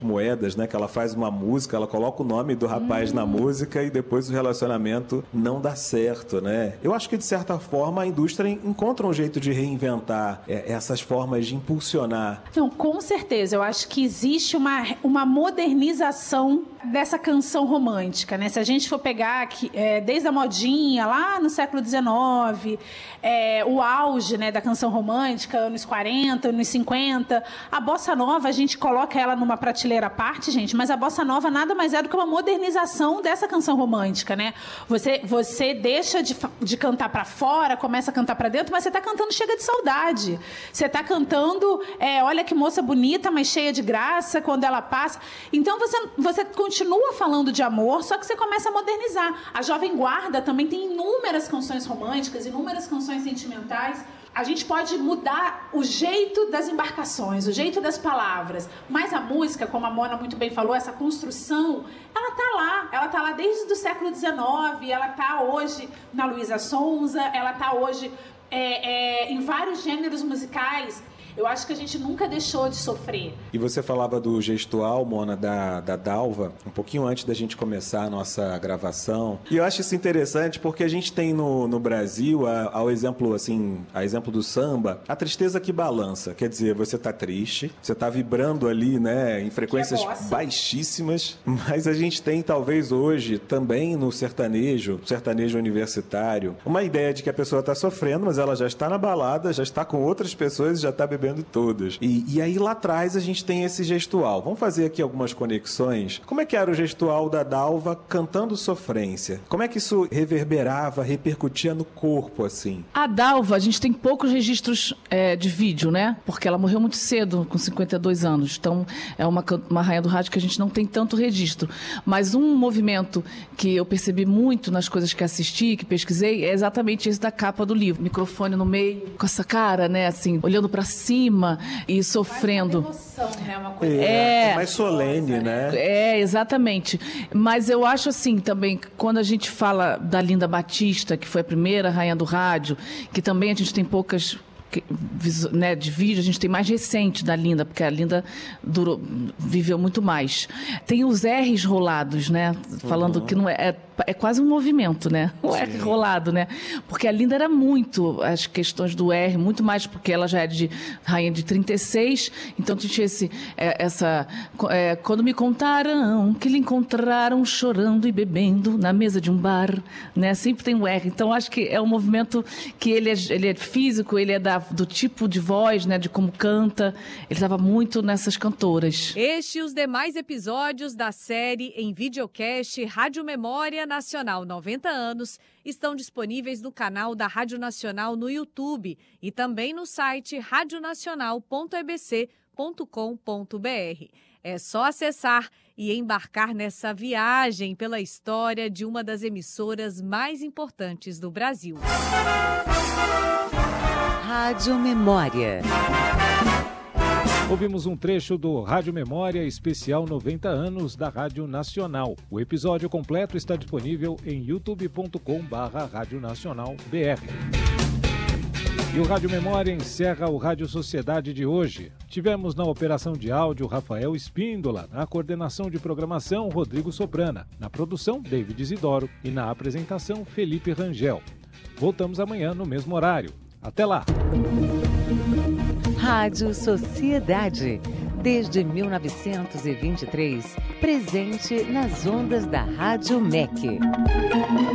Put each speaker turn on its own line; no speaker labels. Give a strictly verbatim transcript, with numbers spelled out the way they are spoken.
Moedas, né? Que ela faz uma música, ela coloca o nome do rapaz hum. na música e depois o relacionamento não dá certo, né? Eu acho que, de certa forma, a indústria encontra um jeito de reinventar é, essas formas de impulsionar.
Então, com certeza. Eu acho que existe uma, uma modernização dessa canção romântica, né? Se a gente for pegar aqui, é, desde a modinha, lá no século dezenove, é, o auge, né, da canção romântica, anos quarenta, anos cinquenta, a bossa nova, a gente coloca ela numa prateleira à parte, gente, mas a bossa nova nada mais é do que uma modernização dessa canção romântica, né? Você, você deixa de, de cantar para fora, começa a cantar para dentro, mas você está cantando Chega de Saudade. Você está cantando é, Olha que moça bonita, mas cheia de graça, quando ela passa. Então, você, você continua falando de amor, só que você começa a modernizar. A Jovem Guarda também tem inúmeras canções românticas, inúmeras canções sentimentais. A gente pode mudar o jeito das embarcações, o jeito das palavras, mas a música, como a Mona muito bem falou, essa construção, ela tá lá, ela tá lá desde o século dezenove, ela tá hoje na Luísa Sonza, ela tá hoje é, é, em vários gêneros musicais. Eu acho que a gente nunca deixou de sofrer.
E você falava do gestual, Mona, da, da Dalva, um pouquinho antes da gente começar a nossa gravação. E eu acho isso interessante porque a gente tem no, no Brasil, a, ao exemplo, assim, a exemplo do samba, a tristeza que balança. Quer dizer, você tá triste, você tá vibrando ali, né, em frequências baixíssimas, mas a gente tem, talvez hoje, também no sertanejo, sertanejo universitário, uma ideia de que a pessoa tá sofrendo, mas ela já está na balada, já está com outras pessoas e já tá bebendo todas. E, e aí lá atrás a gente tem esse gestual. Vamos fazer aqui algumas conexões. Como é que era o gestual da Dalva cantando Sofrência? Como é que isso reverberava, repercutia no corpo, assim?
A Dalva, a gente tem poucos registros é, de vídeo, né? Porque ela morreu muito cedo, com cinquenta e dois anos. Então, é uma, uma rainha do rádio que a gente não tem tanto registro. Mas um movimento que eu percebi muito nas coisas que assisti, que pesquisei, é exatamente esse da capa do livro. Microfone no meio, com essa cara, né? Assim, olhando pra cima e sofrendo.
Uma emoção, né? Uma coisa
é, é mais solene, né?
É, exatamente. Mas eu acho assim também, quando a gente fala da Linda Batista, que foi a primeira rainha do rádio, que também a gente tem poucas... né, de vídeo, a gente tem mais recente da Linda, porque a Linda durou, viveu muito mais. Tem os R's rolados, né? Falando uhum. que não é, é, é quase um movimento, né? O Sim. R rolado, né? Porque a Linda era muito, as questões do R, muito mais, porque ela já é de rainha de trinta e seis, então tinha esse, é, essa... É, quando me contaram que lhe encontraram chorando e bebendo na mesa de um bar, né? Sempre tem o R. Então, acho que é um movimento que ele é, ele é físico, ele é da do tipo de voz, né, de como canta. Ele estava muito nessas cantoras.
Este e os demais episódios da série em videocast Rádio Memória Nacional noventa anos estão disponíveis no canal da Rádio Nacional no YouTube e também no site radionacional ponto e b c ponto com ponto b r. É só acessar e embarcar nessa viagem pela história de uma das emissoras mais importantes do Brasil.
Rádio Memória.
Ouvimos um trecho do Rádio Memória Especial noventa anos da Rádio Nacional. O episódio completo está disponível em youtube ponto com barra rádio nacional b r. E o Rádio Memória encerra o Rádio Sociedade de hoje. Tivemos na operação de áudio Rafael Espíndola, na coordenação de programação Rodrigo Soprana, na produção David Isidoro e na apresentação Felipe Rangel. Voltamos amanhã no mesmo horário. Até lá!
Rádio Sociedade. Desde mil novecentos e vinte e três, presente nas ondas da Rádio M E C.